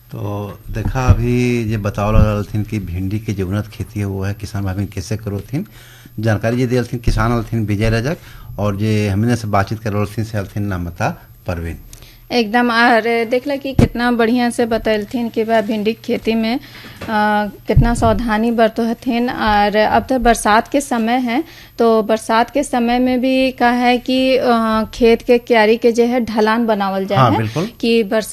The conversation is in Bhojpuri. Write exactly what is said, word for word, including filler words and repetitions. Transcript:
तो देखा अभी जे बतावल रहलथिन कि भिंडी के जो उन्नत खेती है वो है किसान भाई कैसे करो थीन जानकारी जे दिलथिन किसान हलथिन विजय रजक और जे हमने से बातचीत कर रहलथिन से हलथिन नमता परवीन एकदम। और देखला कि कितना बढ़िया से बतैलथिन कि बा भिंडी की खेती में आ, कितना सावधानी बरतो हथिन। और अब तो बरसात के समय है तो बरसात के समय में भी का है कि आ, खेत के क्यारी के जो है ढलान बनावल जाए हाँ, है बिल्कुल। कि बरसात